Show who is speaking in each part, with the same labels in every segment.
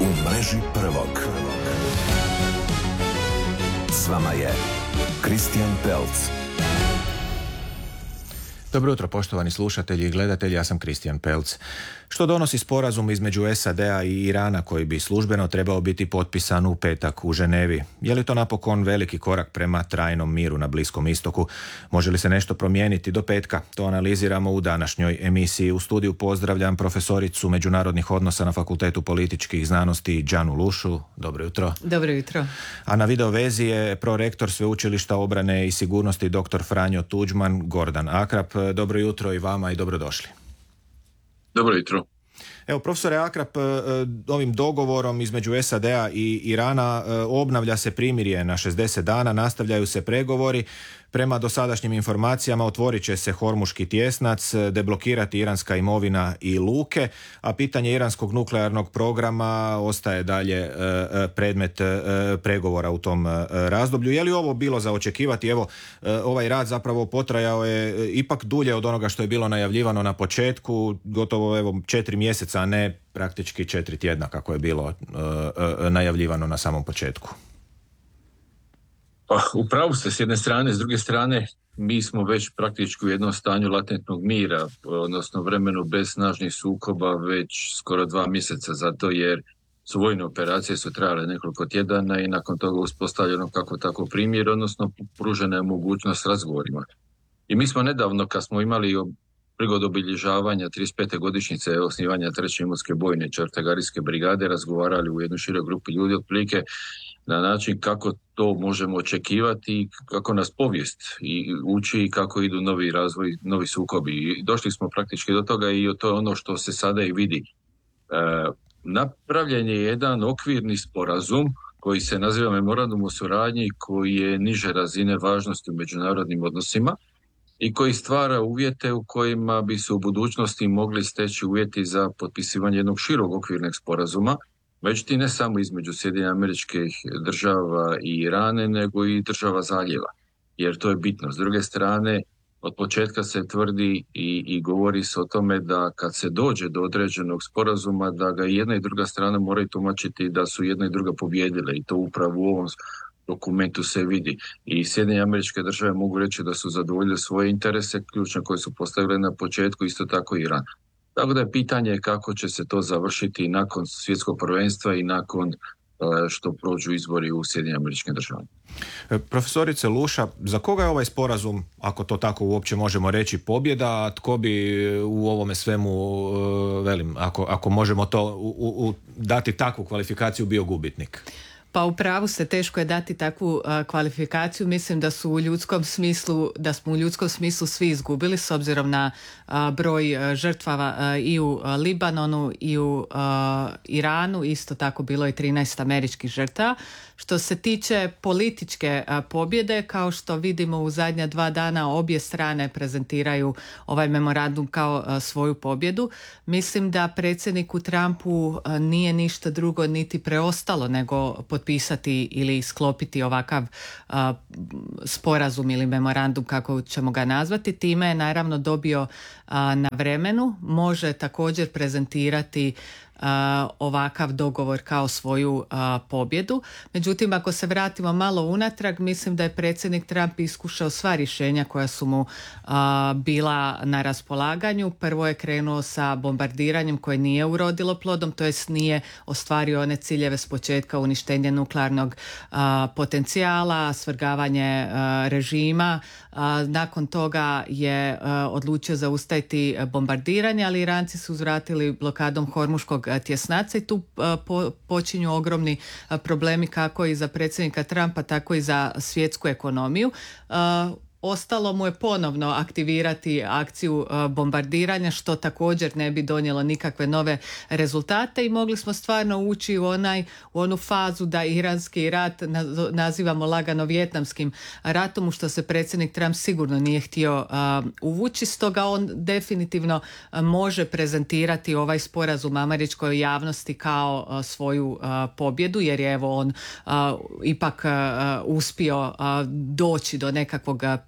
Speaker 1: U mreži prvog. S vama je Kristijan Pelc.
Speaker 2: Dobro jutro, poštovani slušatelji i gledatelji, ja sam Kristijan Pelc. Što donosi sporazum između SAD-a i Irana koji bi službeno trebao biti potpisan u petak u Ženevi? Je li to napokon veliki korak prema trajnom miru na Bliskom istoku? Može li se nešto promijeniti do petka? To analiziramo u današnjoj emisiji. U studiju pozdravljam profesoricu međunarodnih odnosa na Fakultetu političkih znanosti Đanu Lušu. Dobro jutro.
Speaker 3: Dobro jutro.
Speaker 2: A na video vezi je prorektor Sveučilišta obrane i sigurnosti dr. Franjo Tuđman, Gordan Akrap. Dobro jutro i vama i dobrodošli.
Speaker 4: Dobro jutro.
Speaker 2: Evo, profesore Akrap, ovim dogovorom između SAD-a i Irana obnavlja se primirje na 60 dana, nastavljaju se pregovori. Prema dosadašnjim informacijama otvorit će se Hormuški tjesnac, deblokirati iranska imovina i luke, a pitanje iranskog nuklearnog programa ostaje dalje predmet pregovora u tom razdoblju. Je li ovo bilo za očekivati? Evo, ovaj rad zapravo potrajao je ipak dulje od onoga što je bilo najavljivano na početku, gotovo 4 mjeseca, a ne praktički 4 tjedna kako je bilo najavljivano na samom početku.
Speaker 4: Pa, u pravu ste s jedne strane, s druge strane mi smo već praktički u jednom stanju latentnog mira, odnosno vremenu bez snažnih sukoba već skoro 2 mjeseca, zato jer su vojne operacije su trajale nekoliko tjedana i nakon toga uspostavljeno kako tako primjer, odnosno pružena je mogućnost razgovorima. I mi smo nedavno, kad smo imali prigodu obilježavanja 35. godišnjice osnivanja 3. imotske bojne artiljerijske brigade, razgovarali u jednoj široj grupi ljudi otprilike na način kako to možemo očekivati i kako nas povijest uči i kako idu novi razvoj, novi sukobi. I došli smo praktički do toga i to je ono što se sada i vidi. Napravljen je jedan okvirni sporazum koji se naziva Memorandum o suradnji, koji je niže razine važnosti u međunarodnim odnosima i koji stvara uvjete u kojima bi se u budućnosti mogli steći uvjeti za potpisivanje jednog širog okvirnog sporazuma, međutim ne samo između Sjedinjenih Američkih Država i Irana, nego i država zaljeva, jer to je bitno. S druge strane, od početka se tvrdi i govori se o tome da kad se dođe do određenog sporazuma, da ga i jedna i druga strana moraju tumačiti da su jedna i druga pobijedile i to upravo u ovom dokumentu se vidi. I Sjedinjene Američke Države mogu reći da su zadovoljile svoje interese, ključne koje su postavile na početku, isto tako Iran. Tako da je pitanje kako će se to završiti nakon svjetskog prvenstva i nakon što prođu izbori u Sjedinjenim Američkim Državama.
Speaker 2: Profesorice Luša, za koga je ovaj sporazum, ako to tako uopće možemo reći, pobjeda, a tko bi u ovome svemu, ako možemo to dati takvu kvalifikaciju, bio gubitnik?
Speaker 3: Pa u pravu ste, teško je dati takvu kvalifikaciju. Mislim da smo u ljudskom smislu svi izgubili s obzirom na broj žrtava i u Libanonu i u Iranu. Isto tako bilo je 13 američkih žrtava. Što se tiče političke pobjede, kao što vidimo u zadnja 2 dana obje strane prezentiraju ovaj memorandum kao svoju pobjedu. Mislim da predsjedniku Trumpu nije ništa drugo niti preostalo nego potpisati ili sklopiti ovakav sporazum ili memorandum, kako ćemo ga nazvati. Time je naravno dobio na vremenu, može također prezentirati ovakav dogovor kao svoju pobjedu. Međutim, ako se vratimo malo unatrag, mislim da je predsjednik Trump iskušao sva rješenja koja su mu bila na raspolaganju. Prvo je krenuo sa bombardiranjem koje nije urodilo plodom, to jest nije ostvario one ciljeve s početka, uništenje nuklearnog potencijala, svrgavanje režima. Nakon toga je odlučio zaustaviti bombardiranje, ali Iranci su uzvratili blokadom Hormuškog tjesnaca i tu počinju ogromni problemi kako i za predsjednika Trumpa, tako i za svjetsku ekonomiju. Ostalo mu je ponovno aktivirati akciju bombardiranja, što također ne bi donijelo nikakve nove rezultate i mogli smo stvarno ući u onu fazu da iranski rat nazivamo lagano vijetnamskim ratom, u što se predsjednik Trump sigurno nije htio uvući. Stoga on definitivno može prezentirati ovaj sporazum američkoj javnosti kao svoju pobjedu, jer je on ipak uspio doći do nekakvog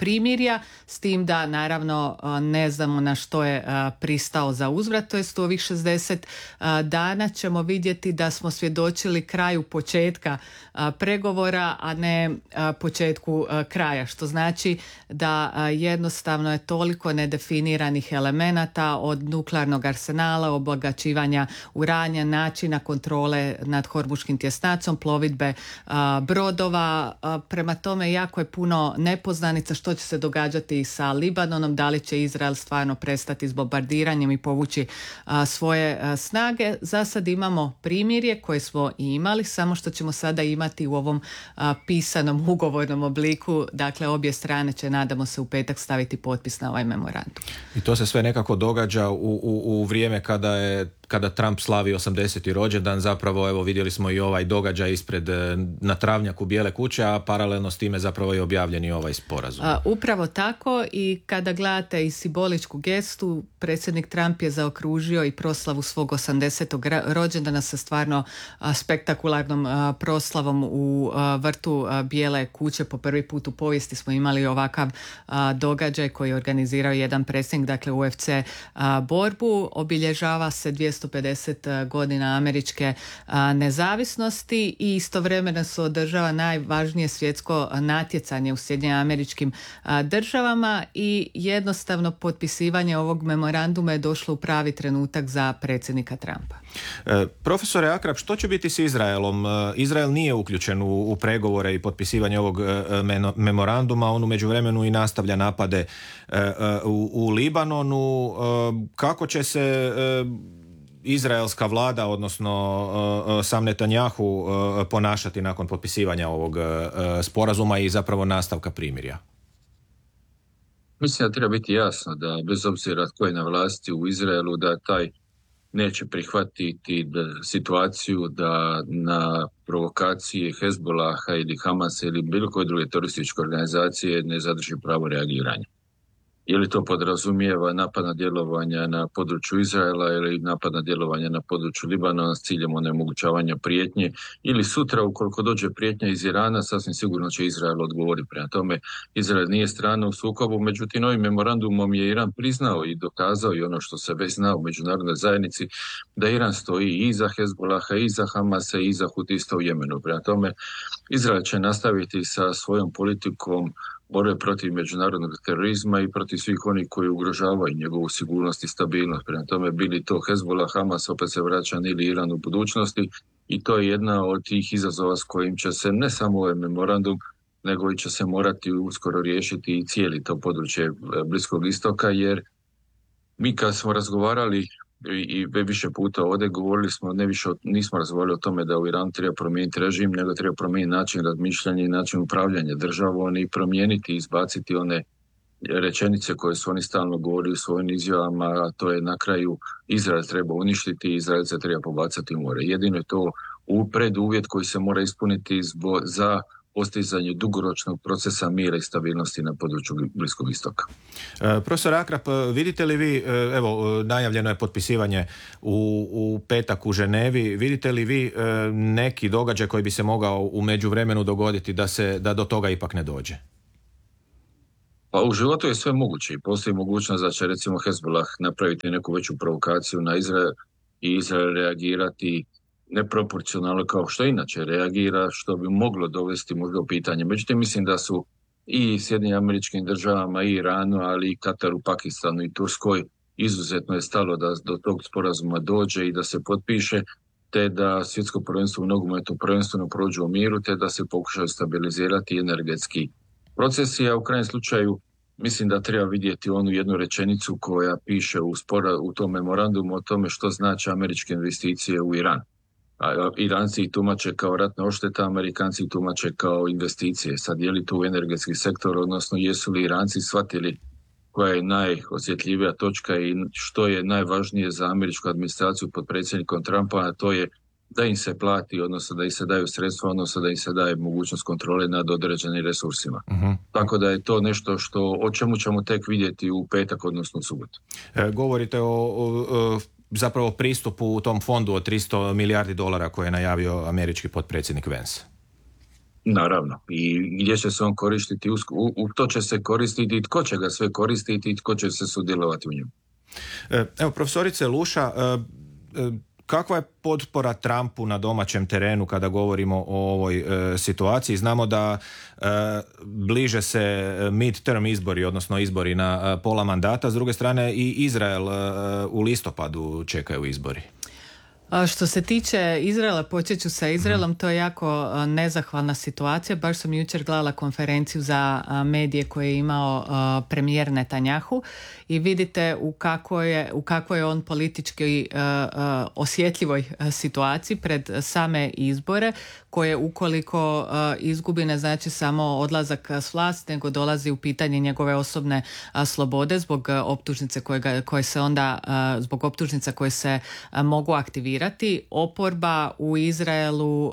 Speaker 3: primirja, s tim da naravno ne znamo na što je pristao za uzvrat, to jest u ovih 60 dana ćemo vidjeti da smo svjedočili kraju početka pregovora, a ne početku kraja, što znači da jednostavno je toliko nedefiniranih elemenata od nuklearnog arsenala, obogaćivanja uranja, načina kontrole nad Hormuškim tjesnacom, plovidbe brodova. Prema tome jako je puno nepoznanica što će se događati sa Libanonom, da li će Izrael stvarno prestati s bombardiranjem i povući svoje snage. Za sad imamo primirje koje smo i imali, samo što ćemo sada imati u ovom pisanom ugovornom obliku. Dakle, obje strane će, nadamo se, u petak staviti potpis na ovaj memorandum.
Speaker 2: I to se sve nekako događa u vrijeme kada Trump slavi 80. rođendan. Zapravo, evo, vidjeli smo i ovaj događaj ispred na travnjaku Bijele kuće, a paralelno s time zapravo je objavljen i ovaj sporazum.
Speaker 3: Upravo tako, i kada gledate i simboličku gestu, predsjednik Trump je zaokružio i proslavu svog 80. rođendana sa stvarno spektakularnom proslavom u vrtu Bijele kuće. Po prvi put u povijesti smo imali ovakav događaj koji je organizirao jedan predsjednik, dakle UFC borbu. Obilježava se 250 godina američke nezavisnosti i istovremeno se održava najvažnije svjetsko natjecanje u Sjedinjenim Američkim Državama i jednostavno potpisivanje ovog memoranduma je došlo u pravi trenutak za predsjednika Trumpa.
Speaker 2: Profesore Akrap, što će biti s Izraelom? Izrael nije uključen u pregovore i potpisivanje ovog memoranduma, on u međuvremenu i nastavlja napade u Libanonu. Kako će se izraelska vlada, odnosno sam Netanjahu, ponašati nakon potpisivanja ovog sporazuma i zapravo nastavka primirja?
Speaker 4: Mislim da treba biti jasno da bez obzira tko je na vlasti u Izraelu, da taj neće prihvatiti situaciju da na provokacije Hezbolaha ili Hamasa ili bilo koje druge terorističke organizacije ne zadrži pravo reagiranja. Ili to podrazumijeva napadna djelovanja na području Izraela ili napadna djelovanja na području Libanona s ciljem onemogućavanja prijetnje, ili sutra ukoliko dođe prijetnja iz Irana, sasvim sigurno će Izrael odgovoriti. Prema tome, Izrael nije strana u sukobu, međutim ovim memorandumom je Iran priznao i dokazao i ono što se već zna u međunarodnoj zajednici, da Iran stoji i iza Hezbolaha, i iza Hamasa, i iza Hutista u Jemenu. Prema tome, Izrael će nastaviti sa svojom politikom borbe protiv međunarodnog terorizma i protiv svih onih koji ugrožavaju njegovu sigurnost i stabilnost. Prema tome, bili to Hezbollah, Hamas, opet se vraća ili Iran u budućnosti, i to je jedna od tih izazova s kojim će se ne samo ovaj memorandum, nego i će se morati uskoro riješiti i cijeli to područje Bliskog istoka, jer mi kad smo razgovarali i više puta ovdje govorili smo, nismo razgovarali o tome da u Iranu treba promijeniti režim, nego treba promijeniti način razmišljanja i način upravljanja državom i promijeniti, izbaciti one rečenice koje su oni stalno govorili u svojim izjavama, a to je na kraju Izrael treba uništiti, Izrael se treba pobacati u more. Jedino je to preduvjet koji se mora ispuniti za postizanje dugoročnog procesa mira i stabilnosti na području Bliskog istoka.
Speaker 2: Profesor Akrap, vidite li vi, evo, najavljeno je potpisivanje u petak u Ženevi, vidite li vi neki događaj koji bi se mogao u međuvremenu dogoditi da do toga ipak ne dođe?
Speaker 4: Pa u životu je sve moguće i postoji mogućnost da će recimo Hezbollah napraviti neku veću provokaciju na Izrael i Izrael reagirati neproporcionalno kao što inače reagira, što bi moglo dovesti možda u pitanje. Međutim, mislim da su i Sjedinjenim Američkim Državama, i Iranu, ali i Kataru, Pakistanu i Turskoj izuzetno je stalo da do tog sporazuma dođe i da se potpiše, te da svjetsko prvenstvo u nogometu prvenstveno prođe u miru, te da se pokušaju stabilizirati energetski procesi, a u krajnjem slučaju mislim da treba vidjeti onu jednu rečenicu koja piše u tom memorandumu o tome što znači američke investicije u Iran. Iranci ih tumače kao ratna odšteta, Amerikanci ih tumače kao investicije. Sad je li to u energetski sektor, odnosno jesu li Iranci shvatili koja je najosjetljivija točka i što je najvažnije za američku administraciju pod predsjednikom Trumpa, a to je da im se plati, odnosno da im se daju sredstva, odnosno da im se daje mogućnost kontrole nad određenim resursima. Uh-huh. Tako da je to nešto o čemu ćemo tek vidjeti u petak, odnosno u subotu.
Speaker 2: Govorite o zapravo pristupu u tom fondu od $300 milijardi koje je najavio američki potpredsjednik Vance.
Speaker 4: Naravno. I gdje će se on koristiti, to će se koristiti i tko će ga sve koristiti i tko će se sudjelovati u njemu.
Speaker 2: Evo, profesorice Luša, kakva je potpora Trumpu na domaćem terenu kada govorimo o ovoj situaciji? Znamo da bliže se midterm izbori, odnosno izbori na pola mandata. S druge strane i Izrael u listopadu čekaju izbori.
Speaker 3: Što se tiče Izraela, počet ću sa Izraelom, to je jako nezahvalna situacija. Baš sam jučer gledala konferenciju za medije koje je imao premijer Netanjahu i vidite u kakvoj je on politički osjetljivoj situaciji pred same izbore, koje ukoliko izgubi ne znači samo odlazak s vlasti, nego dolazi u pitanje njegove osobne slobode zbog optužnice koje se onda zbog optužnica koje se mogu aktivirati. Oporba u Izraelu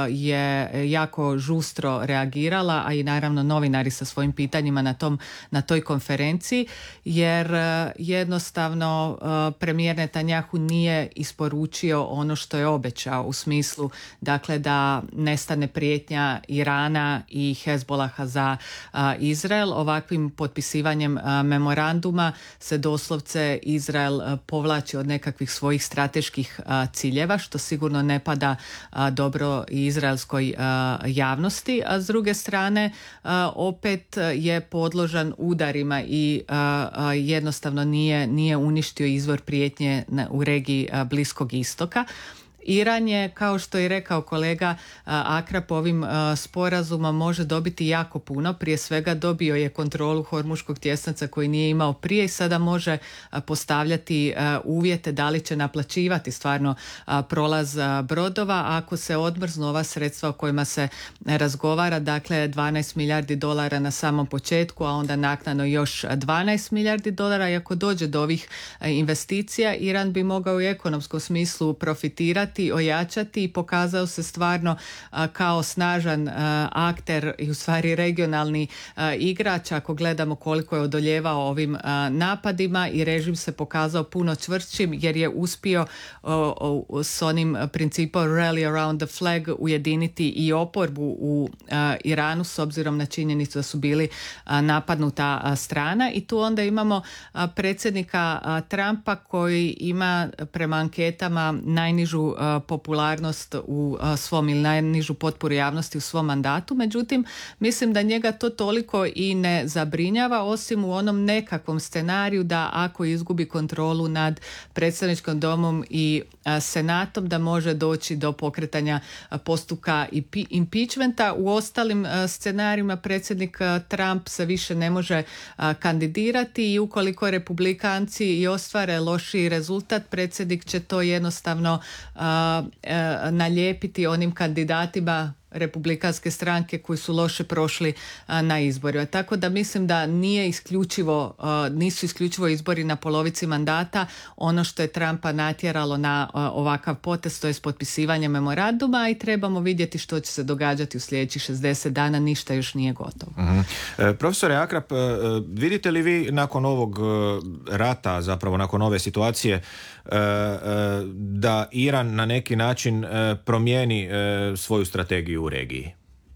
Speaker 3: je jako žustro reagirala, a i naravno novinari sa svojim pitanjima na toj konferenciji, jer jednostavno premijer Netanjahu nije isporučio ono što je obećao, u smislu dakle da nestane prijetnja Irana i Hezbolaha za Izrael. Ovakvim potpisivanjem memoranduma se doslovce Izrael povlači od nekakvih svojih strateških ciljeva, što sigurno ne pada dobro i izraelskoj javnosti, a s druge strane opet je podložan udarima i jednostavno nije uništio izvor prijetnje u regiji Bliskog istoka. Iran je, kao što je rekao kolega Akrap, ovim sporazumom može dobiti jako puno. Prije svega dobio je kontrolu Hormuškog tjesnaca koji nije imao prije i sada može postavljati uvjete da li će naplaćivati stvarno prolaz brodova. Ako se odmrznu ova sredstva o kojima se razgovara, dakle $12 milijardi na samom početku, a onda naknadno još $12 milijardi, i ako dođe do ovih investicija, Iran bi mogao u ekonomskom smislu profitirati, ojačati i pokazao se stvarno kao snažan akter i u stvari regionalni igrač ako gledamo koliko je odoljevao ovim napadima, i režim se pokazao puno čvršćim jer je uspio s onim principom rally around the flag ujediniti i oporbu u Iranu s obzirom na činjenicu da su bili napadnuta strana. I tu onda imamo predsjednika Trumpa koji ima prema anketama najnižu popularnost u svom ili najnižu potporu javnosti u svom mandatu. Međutim, mislim da njega to toliko i ne zabrinjava, osim u onom nekakvom scenariju da ako izgubi kontrolu nad predstavničkim domom i senatom, da može doći do pokretanja postupka impeachmenta. U ostalim scenarijima predsjednik Trump se više ne može kandidirati i ukoliko republikanci i ostvare lošiji rezultat, predsjednik će to jednostavno nalijepiti onim kandidatima republikanske stranke koji su loše prošli na izborima. Tako da mislim da nisu isključivo izbori na polovici mandata ono što je Trumpa natjeralo na ovakav potez, to je potpisivanje memoranduma, i trebamo vidjeti što će se događati u sljedećih 60 dana, ništa još nije gotovo.
Speaker 2: Profesore Akrap, vidite li vi nakon ovog rata, zapravo nakon ove situacije, da Iran na neki način promijeni svoju strategiju u regiji?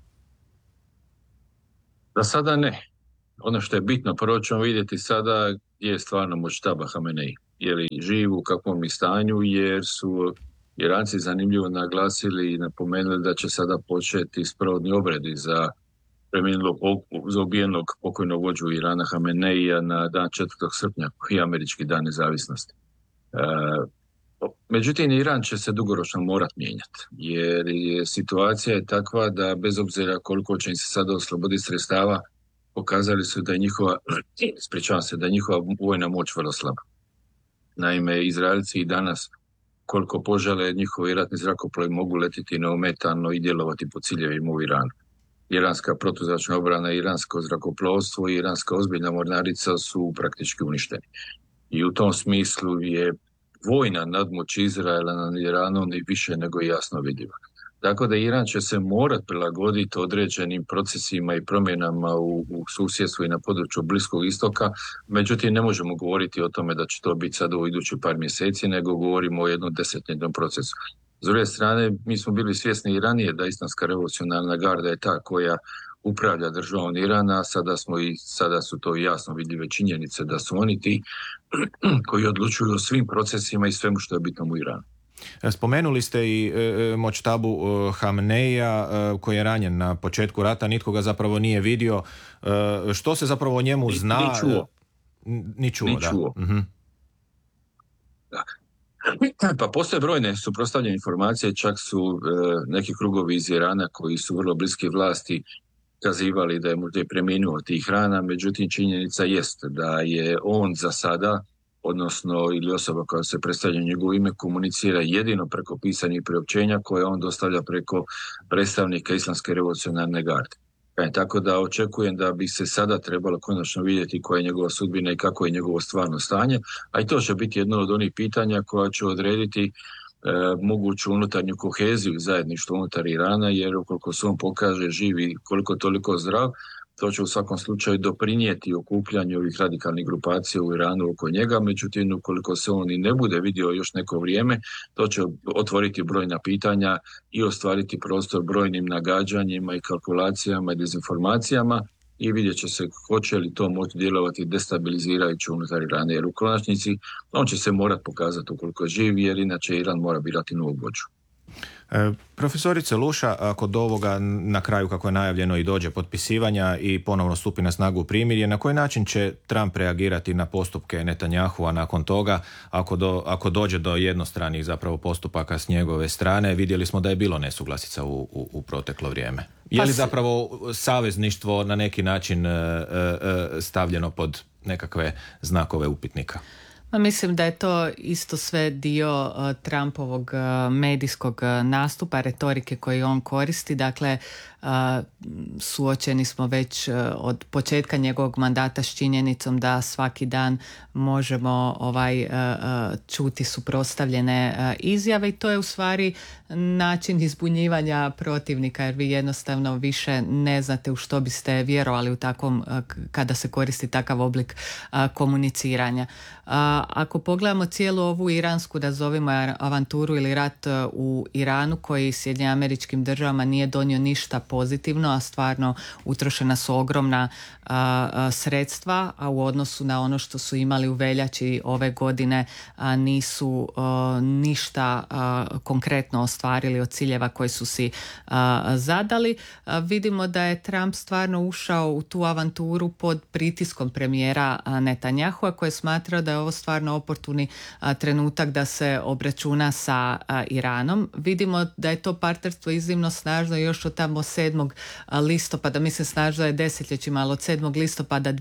Speaker 4: Za sada ne. Ono što je bitno, prvo ćemo vidjeti sada gdje je stvarno moć štaba Hamenei. Je li živ, u kakvom je stanju, jer su Iranci zanimljivo naglasili i napomenuli da će sada početi sprovodni obredi za ubijenog pokojnog vođu Irana Hameneija na dan 4. srpnja, koji je američki dan nezavisnosti. Međutim, Iran će se dugoročno morati mijenjati, jer situacija je takva da bez obzira koliko će im se sada osloboditi sredstava, pokazali su da je njihova vojna moć vrlo slaba. Naime, Izraelci i danas, koliko požele, njihovi ratni zrakoplovi mogu letiti neometano i djelovati po ciljevima u Iranu. Iranska protuzračna obrana, iransko zrakoplovstvo i iranska ozbiljna mornarica su praktički uništeni. I u tom smislu je vojna nadmoć Izraela nad Iranom i više nego jasno vidljiva. Tako da Iran će se morati prilagoditi određenim procesima i promjenama u susjedstvu i na području Bliskog istoka, međutim ne možemo govoriti o tome da će to biti sada u idućih par mjeseci, nego govorimo o jednom desetljetnom procesu. S druge strane, mi smo bili svjesni i ranije da Islamska revolucionarna garda je ta koja upravlja državom Irana, sada su to jasno vidljive činjenice da su oni ti koji odlučuju o svim procesima i svemu što je bitno u Iranu.
Speaker 2: Spomenuli ste i močtabu Hamneija koji je ranjen na početku rata, nitko ga zapravo nije vidio. Što se zapravo o njemu zna? Ni čuo. Uh-huh.
Speaker 4: Pa postoje brojne suprotstavljene informacije, čak su neki krugovi iz Irana koji su vrlo bliski vlasti kazivali da je možda i preminuo tih rana, međutim činjenica jest da je on za sada, odnosno ili osoba koja se predstavlja njegovo ime, komunicira jedino preko pisanih priopćenja koje on dostavlja preko predstavnika Islamske revolucionarne garde. Tako da očekujem da bi se sada trebalo konačno vidjeti koja je njegova sudbina i kako je njegovo stvarno stanje, a i to će biti jedno od onih pitanja koja će odrediti moguću unutarnju koheziju zajedništva unutar Irana, jer ukoliko se on pokaže živi koliko toliko zdrav, to će u svakom slučaju doprinijeti okupljanju ovih radikalnih grupacija u Iranu oko njega, međutim ukoliko se on i ne bude vidio još neko vrijeme, to će otvoriti brojna pitanja i ostvariti prostor brojnim nagađanjima i kalkulacijama i dezinformacijama i vidjet će se hoće li to moći djelovati destabilizirajući unutar Irana, jer u konačnici on će se morati pokazati ukoliko živi, jer inače Iran mora birati novu vođu.
Speaker 2: Profesorice Luša, ako do ovoga na kraju, kako je najavljeno, i dođe potpisivanja i ponovno stupi na snagu primirje, na koji način će Trump reagirati na postupke Netanyahua nakon toga, ako dođe do jednostranih zapravo postupaka s njegove strane? Vidjeli smo da je bilo nesuglasica u proteklo vrijeme. Je li zapravo savezništvo na neki način stavljeno pod nekakve znakove upitnika?
Speaker 3: Mislim da je to isto sve dio Trumpovog medijskog nastupa, retorike koju on koristi. Dakle, suočeni smo već od početka njegovog mandata s činjenicom da svaki dan možemo čuti suprotstavljene izjave i to je u stvari način izbunjivanja protivnika, jer vi jednostavno više ne znate u što biste vjerovali u takvom, kada se koristi takav oblik komuniciranja. Ako pogledamo cijelu ovu iransku, nazovimo avanturu ili rat u Iranu, koji Sjedinjenim Američkim Državama nije donio ništa pozitivno, a stvarno utrošena su ogromna sredstva, a u odnosu na ono što su imali u veljači ove godine nisu ništa konkretno ostvarili od ciljeva koji su si zadali. Vidimo da je Trump stvarno ušao u tu avanturu pod pritiskom premijera Netanyahua, koji je smatrao da je ovo stvarno oportuni trenutak da se obračuna sa Iranom. Vidimo da je to partnerstvo iznimno snažno još od tamo 7. listopada, mislim snažno je desetljećima, ali od 7. listopada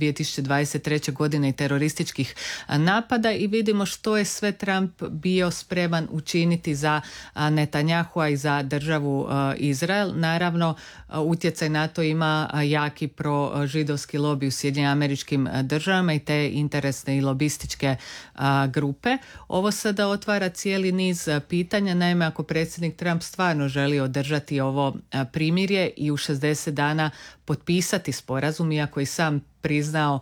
Speaker 3: 2023. godine i terorističkih napada, i vidimo što je sve Trump bio spreman učiniti za Netanyahua i za državu Izrael. Naravno, utjecaj na to ima jaki pro-židovski lobij u Sjedinjenim Američkim Državama i te interesne i lobističke grupe. Ovo sada otvara cijeli niz pitanja. Naime, ako predsjednik Trump stvarno želi održati ovo primirje i u 60 dana potpisati sporazum, iako i sam priznao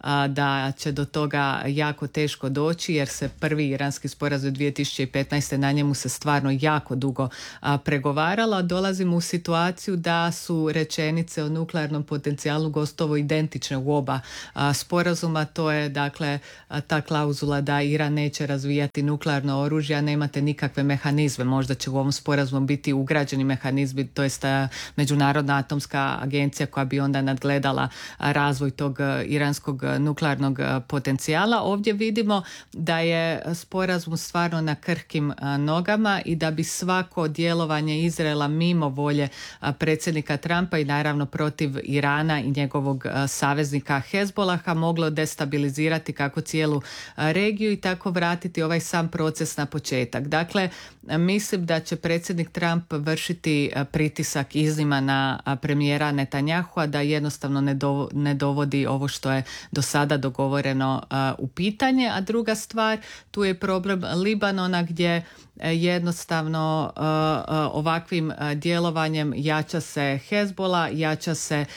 Speaker 3: da će do toga jako teško doći, jer se prvi iranski sporazum 2015. na njemu se stvarno jako dugo pregovaralo. Dolazimo u situaciju da su rečenice o nuklearnom potencijalu gotovo identične u oba sporazuma. To je dakle ta klauzula da Iran neće razvijati nuklearno oružje, a nemate nikakve mehanizme. Možda će u ovom sporazumu biti ugrađeni mehanizmi, to jest Međunarodna atomska agencija koja bi onda nadgledala razvoj tog iranskog nuklearnog potencijala. Ovdje vidimo da je sporazum stvarno na krhkim nogama i da bi svako djelovanje Izraela mimo volje predsjednika Trumpa i naravno protiv Irana i njegovog saveznika Hezbolaha moglo destabilizirati kako cijelu regiju i tako vratiti ovaj sam proces na početak. Dakle, mislim da će predsjednik Trump vršiti pritisak iznima na premijera Netanyahua da jednostavno ne dovodi ovo što je do sada dogovoreno u pitanje. A druga stvar, tu je problem Libanona gdje jednostavno ovakvim djelovanjem jača se Hezbola, jača se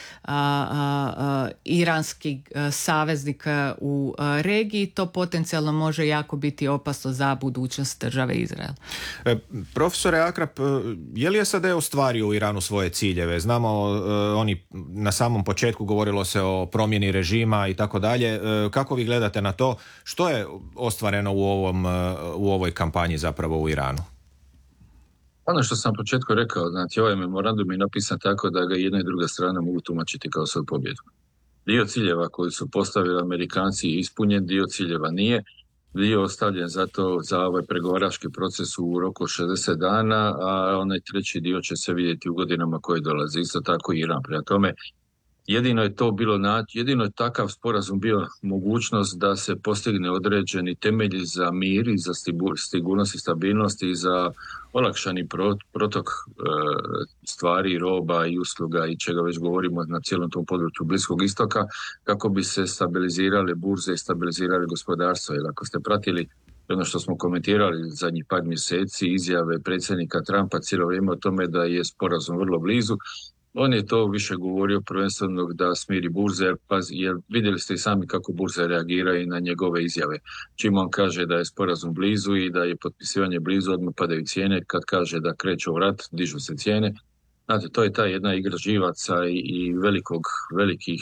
Speaker 3: iranski saveznik u regiji. To potencijalno može jako biti opasno za budućnost države Izrael.
Speaker 2: Profesore Akrap, je li SAD ostvario u Iranu svoje ciljeve? Znamo, oni na samom početku govorilo se o promjeni režima i tako dalje. Kako vi gledate na to? Što je ostvareno u ovoj kampanji zapravo u Iranu?
Speaker 4: Ono što sam na početku rekao, znači ovaj memorandum je napisan tako da ga jedna i druga strana mogu tumačiti kao svoju pobjedu. Dio ciljeva koji su postavili Amerikanci je ispunjen, dio ciljeva nije. Dio ostavljen za ovaj pregovarački proces u roku 60 dana, a onaj treći dio će se vidjeti u godinama koje dolaze. Isto tako i Iran. Prema tome, jedino je takav sporazum bio mogućnost da se postigne određeni temelji za mir i za sigurnost i stabilnost i za olakšani protok stvari, roba i usluga i čega već govorimo na cijelom tom području Bliskog istoka, kako bi se stabilizirale burze i stabilizirali gospodarstvo. Jer ako ste pratili ono što smo komentirali zadnjih par mjeseci, izjave predsjednika Trumpa cijelo vrijeme o tome da je sporazum vrlo blizu, on je to više govorio prvenstveno da smiri burze, jer vidjeli ste i sami kako burze reagiraju na njegove izjave. Čim on kaže da je sporazum blizu i da je potpisivanje blizu, odmah padaju cijene. Kad kaže da kreće u rat, dižu se cijene. Znate, to je ta jedna igra živaca i velikih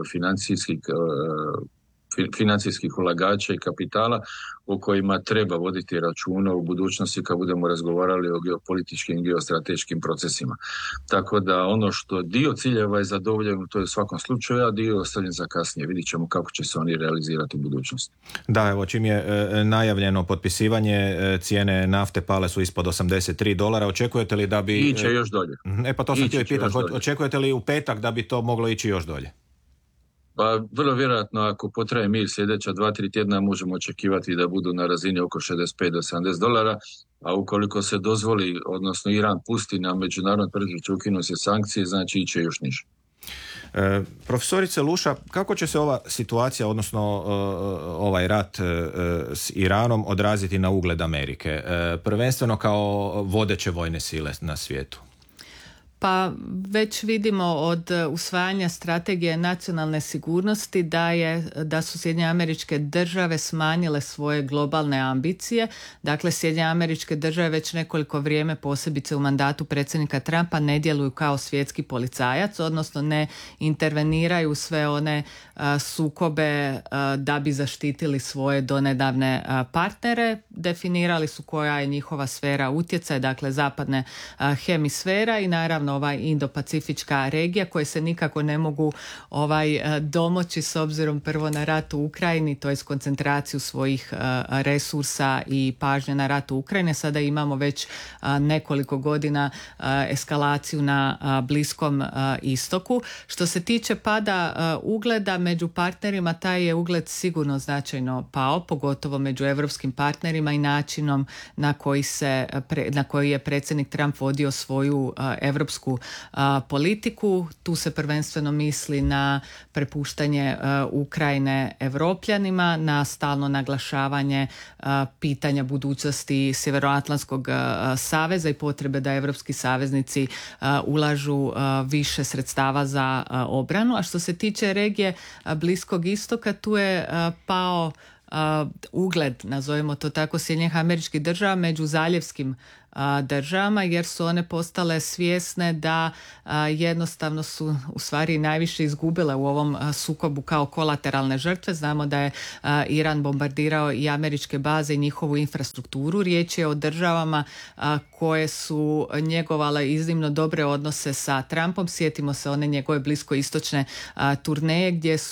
Speaker 4: financijskih ulagača i kapitala o kojima treba voditi računa u budućnosti kad budemo razgovarali o geopolitičkim i geostrateškim procesima. Tako da ono što dio ciljeva je zadovoljeno, to je u svakom slučaju, a dio je ostavljen za kasnije. Vidit ćemo kako će se oni realizirati u budućnosti.
Speaker 2: Da, evo, čim je najavljeno potpisivanje, cijene nafte pale su ispod $83. Očekujete li da bi...
Speaker 4: Iće još dolje.
Speaker 2: Pa to sam htio pitati. Očekujete li u petak da bi to moglo ići još dolje?
Speaker 4: Pa vrlo vjerojatno ako potraje mir sljedeća 2-3 tjedna možemo očekivati da budu na razini oko $65 do $70, a ukoliko se dozvoli, odnosno Iran pusti na međunarodno tržište, ukinu se sankcije, znači iće još niže.
Speaker 2: Profesorice Luša, kako će se ova situacija, odnosno ovaj rat s Iranom odraziti na ugled Amerike, prvenstveno kao vodeće vojne sile na svijetu?
Speaker 3: Pa već vidimo od usvajanja strategije nacionalne sigurnosti da su Sjedinjene Američke Države smanjile svoje globalne ambicije. Dakle, Sjedinjene Američke Države već nekoliko vrijeme, posebice u mandatu predsjednika Trumpa, ne djeluju kao svjetski policajac, odnosno ne interveniraju sve one sukobe da bi zaštitili svoje donedavne partnere. Definirali su koja je njihova sfera utjecaja, dakle zapadne hemisfera i naravno ova Indo-Pacifička regija koje se nikako ne mogu domoći s obzirom prvo na rat u Ukrajini, to je koncentraciju svojih resursa i pažnje na rat u Ukrajini. Sada imamo već nekoliko godina eskalaciju na Bliskom istoku. Što se tiče pada ugleda među partnerima, taj je ugled sigurno značajno pao, pogotovo među europskim partnerima i načinom na koji je predsjednik Trump vodio svoju europsku politiku. Tu se prvenstveno misli na prepuštanje Ukrajine Evropljanima, na stalno naglašavanje pitanja budućnosti Sjevernoatlantskog saveza i potrebe da evropski saveznici ulažu više sredstava za obranu. A što se tiče regije Bliskog istoka, tu je pao ugled, nazovimo to tako, Sjedinjenih Američkih Država među zaljevskim državama, jer su one postale svjesne da jednostavno su u stvari najviše izgubile u ovom sukobu kao kolateralne žrtve. Znamo da je Iran bombardirao i američke baze i njihovu infrastrukturu. Riječ je o državama koje su njegovale iznimno dobre odnose sa Trumpom. Sjetimo se one njegove bliskoistočne turneje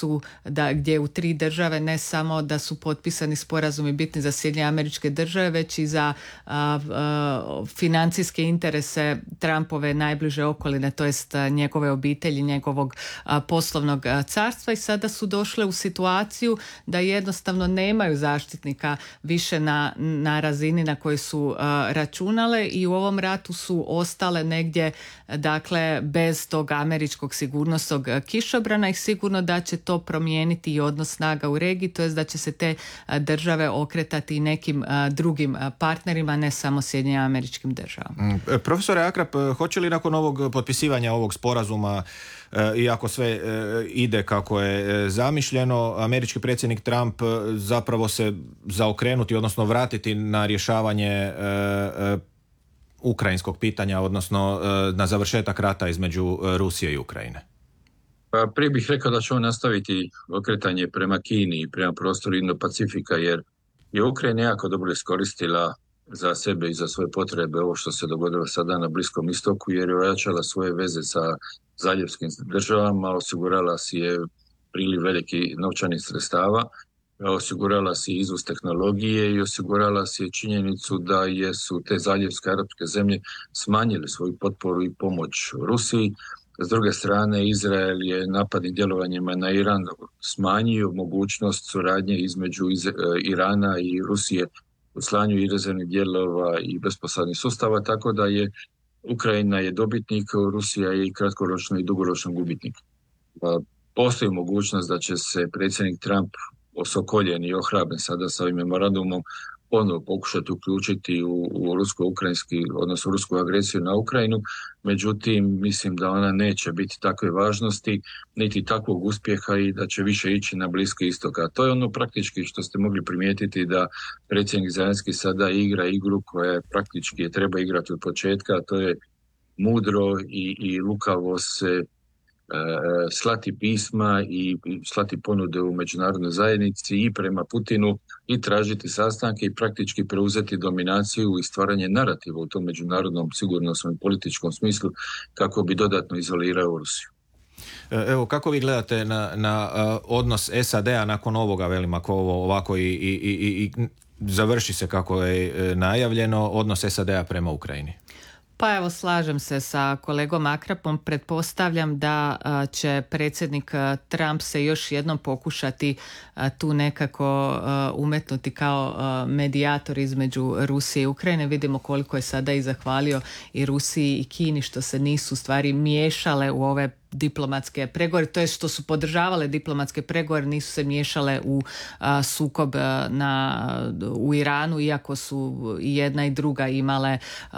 Speaker 3: gdje u 3 države ne samo da su potpisani sporazumi bitni za Sjedinjene Američke Države, već i za financijske interese Trumpove najbliže okoline, to jest njegove obitelji, njegovog poslovnog carstva, i sada su došle u situaciju da jednostavno nemaju zaštitnika više na razini na kojoj su računale, i u ovom ratu su ostale negdje, dakle, bez tog američkog sigurnosnog kišobrana, i sigurno da će to promijeniti i odnos snaga u regiji, to jest da će se te države okretati i nekim drugim partnerima, ne samo Sjedinjenim Američkim Državama.
Speaker 2: Profesore Akrap, hoće li nakon ovog potpisivanja ovog sporazuma, iako sve ide kako je zamišljeno, američki predsjednik Trump zapravo se zaokrenuti, odnosno vratiti na rješavanje ukrajinskog pitanja, odnosno na završetak rata između Rusije i Ukrajine?
Speaker 4: Pa prije bih rekao da će on nastaviti okretanje prema Kini i prema prostoru Indo-Pacifika, jer je Ukrajina jako dobro iskoristila za sebe i za svoje potrebe ovo što se dogodilo sada na Bliskom istoku, jer je ojačala svoje veze sa zaljevskim državama, osigurala si je priliv veliki novčanih sredstava, osigurala si izvoz tehnologije i osigurala si činjenicu da su te zaljevske arapske zemlje smanjile svoju potporu i pomoć Rusiji. S druge strane, Izrael je napadnim djelovanjima na Iran smanjio mogućnost suradnje između Irana i Rusije u slanju i rezervnih dijelova i besposadnih sustava, tako da je Ukrajina je dobitnik, Rusija je i kratkoročno i dugoročno gubitnik. Postoji mogućnost da će se predsjednik Trump osokoljen i ohrabren sada sa ovim memorandumom ponovo pokušati uključiti u rusko-ukrajinski, odnosno rusku agresiju na Ukrajinu, međutim mislim da ona neće biti takve važnosti niti takvog uspjeha i da će više ići na Bliski istok. A to je ono praktički što ste mogli primijetiti, da predsjednik Zelenski sada igra igru koja praktički je treba igrati od početka, a to je mudro i lukavo se slati pisma i slati ponude u međunarodnoj zajednici i prema Putinu i tražiti sastanke i praktički preuzeti dominaciju i stvaranje narativa u tom međunarodnom sigurnosnom i političkom smislu kako bi dodatno izolirao Rusiju.
Speaker 2: Evo, kako vi gledate na odnos SAD-a nakon ovoga, velim, ako ovo ovako i završi se kako je najavljeno, odnos SAD-a prema Ukrajini?
Speaker 3: Pa evo, slažem se sa kolegom Akrapom. Pretpostavljam da će predsjednik Trump se još jednom pokušati tu nekako umetnuti kao medijator između Rusije i Ukrajine. Vidimo koliko je sada i zahvalio i Rusiji i Kini što se nisu stvari miješale u ove diplomatske pregovore, to je što su podržavale diplomatske pregovore, nisu se miješale u sukob u Iranu, iako su i jedna i druga imale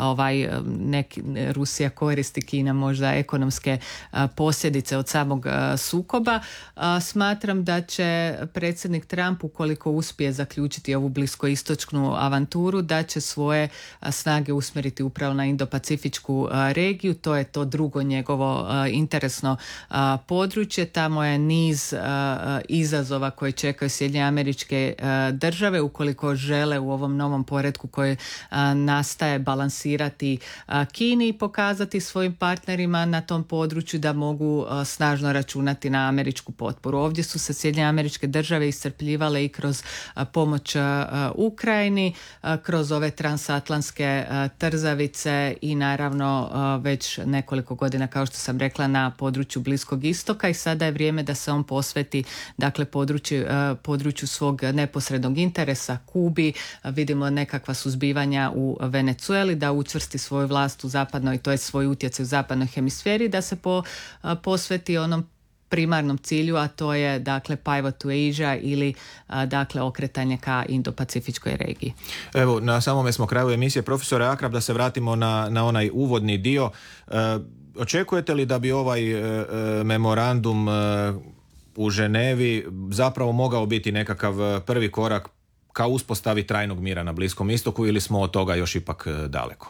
Speaker 3: Rusija koristi, Kina možda ekonomske posljedice od samog sukoba. Smatram da će predsjednik Trump, ukoliko uspije zaključiti ovu bliskoistočnu avanturu, da će svoje snage usmjeriti upravo na Indo-Pacifičku regiju. To je to drugo njegovo interesno područje. Tamo je niz izazova koje čekaju Sjedinjene Američke Države ukoliko žele u ovom novom poretku koji nastaje balansirati Kini i pokazati svojim partnerima na tom području da mogu snažno računati na američku potporu. Ovdje su se Sjedinjene Američke Države iscrpljivale i kroz pomoć Ukrajini, kroz ove transatlantske trzavice i naravno već nekoliko godina, kao što sam rekla, na području Bliskog istoka, i sada je vrijeme da se on posveti, dakle, području svog neposrednog interesa, Kubi. Vidimo nekakva suzbivanja u Venezueli, da učvrsti svoju vlast u zapadnoj, to je svoj utjecaj u zapadnoj hemisferi, da se posveti onom primarnom cilju, a to je, dakle, pivot to Asia ili dakle okretanje ka Indo-Pacifičkoj regiji. Evo,
Speaker 2: na samome smo kraju emisije. Profesore Akrap, da se vratimo na onaj uvodni dio. Očekujete li da bi ovaj memorandum u Ženevi zapravo mogao biti nekakav prvi korak ka uspostavi trajnog mira na Bliskom istoku, ili smo od toga još ipak daleko?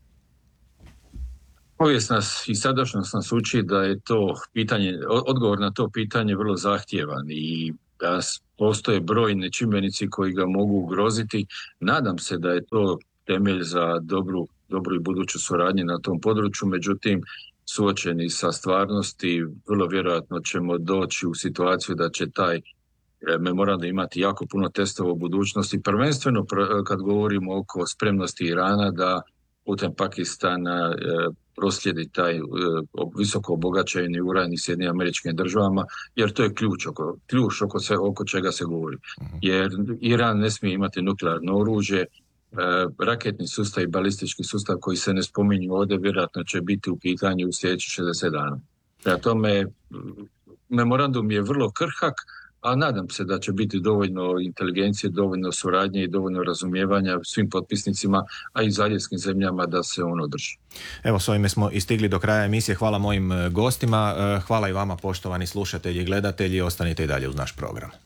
Speaker 4: Povijest nas i sadašnjost nas uči da je to pitanje, odgovor na to pitanje vrlo zahtjevan i da postoje brojne čimbenici koji ga mogu ugroziti. Nadam se da je to temelj za dobru i buduću suradnju na tom području, međutim, suočeni sa stvarnosti, vrlo vjerojatno ćemo doći u situaciju da će taj memorandum imati jako puno testova u budućnosti, prvenstveno kad govorimo oko spremnosti Irana da putem Pakistana proslijedi taj visoko obogaćeni uranij Sjedinjenim Američkim Državama, jer to je ključ oko čega se govori. Jer Iran ne smije imati nuklearno oružje, raketni sustav i balistički sustav koji se ne spominju ovdje vjerojatno će biti u pitanju u sljedećih 60 dana. Prema tome, memorandum je vrlo krhak, a nadam se da će biti dovoljno inteligencije, dovoljno suradnje i dovoljno razumijevanja svim potpisnicima, a i zaljevskim zemljama da se on održi.
Speaker 2: Evo, s ovime smo i stigli do kraja emisije. Hvala mojim gostima. Hvala i vama, poštovani slušatelji i gledatelji. Ostanite i dalje uz naš program.